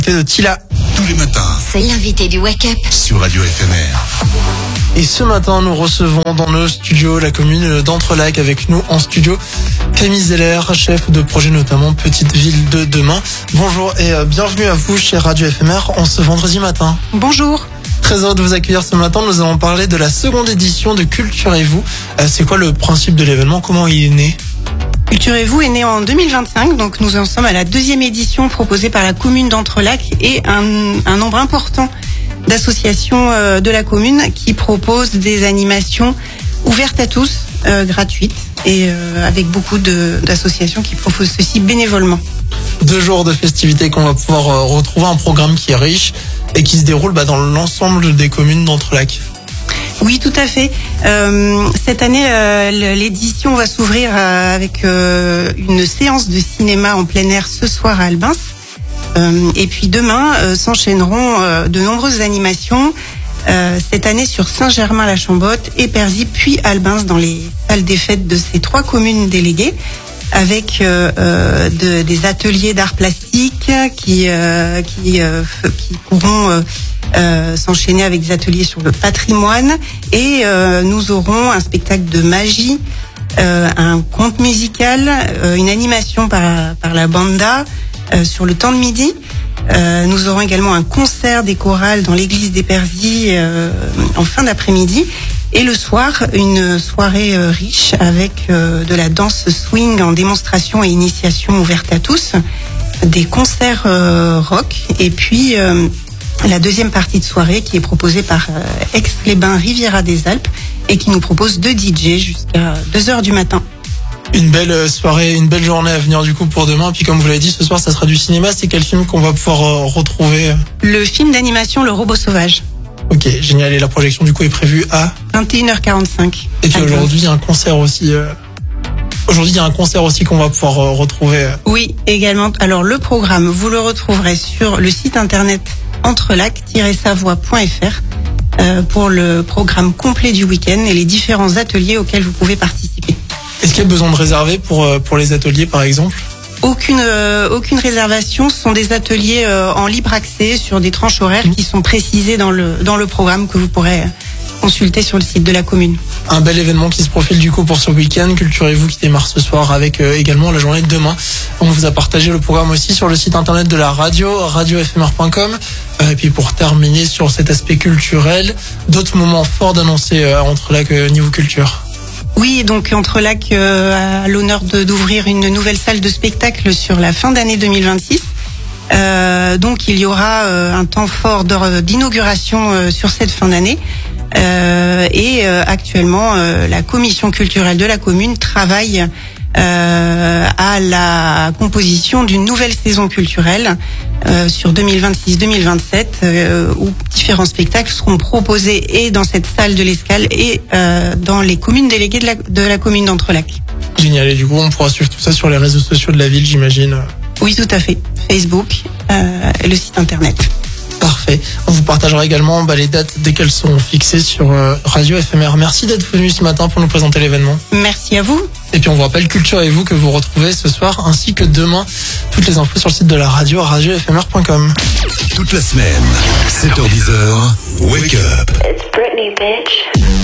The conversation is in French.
de Tila. Tous les matins, C'est l'invité du Wake Up. sur Radio FMR. Et ce matin, nous recevons dans nos studios la commune d'Entrelacs avec nous en studio Camille Zeller, chef de projet notamment Petite Ville de Demain. Bonjour et bienvenue à vous chez Radio FMR en ce vendredi matin. Bonjour. Très heureux de vous accueillir ce matin. Nous allons parler de la seconde édition de Culturez-vous. C'est quoi le principe de l'événement? Comment il est né? Culturez-vous est né en 2025, donc nous en sommes à la deuxième édition proposée par la commune d'Entrelacs et un nombre important d'associations de la commune qui proposent des animations ouvertes à tous, gratuites et avec beaucoup d'associations qui proposent ceci bénévolement. 2 jours de festivités qu'on va pouvoir retrouver, un programme qui est riche et qui se déroule dans l'ensemble des communes d'Entrelacs. Oui, tout à fait. Cette année, l'édition va s'ouvrir avec une séance de cinéma en plein air ce soir à Albins. Et puis demain, s'enchaîneront de nombreuses animations. Cette année sur Saint-Germain-la-Chambotte, Épersy puis Albins dans les salles des fêtes de ces 3 communes déléguées, avec des ateliers d'art plastique qui pourront s'enchaîner avec des ateliers sur le patrimoine et nous aurons un spectacle de magie, un conte musical, une animation par la banda sur le temps de midi. Nous aurons également un concert des chorales dans l'église d'Épersy en fin d'après-midi. Et le soir, une soirée riche avec de la danse swing en démonstration et initiation ouverte à tous, des concerts rock et puis la deuxième partie de soirée qui est proposée par Aix-les-Bains Riviera des Alpes et qui nous propose 2 DJ jusqu'à 2h du matin. Une belle soirée, une belle journée à venir du coup pour demain. Puis comme vous l'avez dit, ce soir ça sera du cinéma. C'est quel film qu'on va pouvoir retrouver? Le film d'animation Le Robot Sauvage. Ok, génial. Et la projection du coup est prévue à 21h45. Et puis aujourd'hui il y a un concert aussi. Aujourd'hui il y a un concert aussi qu'on va pouvoir retrouver. Oui, également. Alors le programme, vous le retrouverez sur le site internet entrelacs-savoie.fr pour le programme complet du week-end et les différents ateliers auxquels vous pouvez participer. Est-ce qu'il y a besoin de réserver pour les ateliers par exemple? Aucune réservation. Ce sont des ateliers en libre accès sur des tranches horaires qui sont précisées dans le programme que vous pourrez consulter sur le site de la commune. Un bel événement qui se profile du coup pour ce week-end. Culturez-vous qui démarre ce soir avec également la journée de demain. On vous a partagé le programme aussi sur le site internet de la radio, radiofmr.com. Et puis pour terminer sur cet aspect culturel, d'autres moments forts d'annoncer entre Lacs niveau culture. Oui, donc Entrelacs a l'honneur d'ouvrir une nouvelle salle de spectacle sur la fin d'année 2026. Donc il y aura un temps fort d'inauguration sur cette fin d'année. Et actuellement, la commission culturelle de la commune travaille à la composition d'une nouvelle saison culturelle sur 2026-2027 où différents spectacles seront proposés et dans cette salle de l'Escale et dans les communes déléguées de la commune d'Entrelacs. Génial, et du coup on pourra suivre tout ça sur les réseaux sociaux de la ville, j'imagine. Oui, tout à fait. Facebook et le site internet. Parfait. On vous partagera également les dates dès qu'elles seront fixées sur Radio FMR. Merci d'être venu ce matin pour nous présenter l'événement. Merci à vous. Et puis on vous rappelle Culturez-vous que vous retrouvez ce soir ainsi que demain. Toutes les infos sur le site de la radio, radiofmr.com. Toute la semaine, 7h-10h, Wake Up. It's Britney, bitch.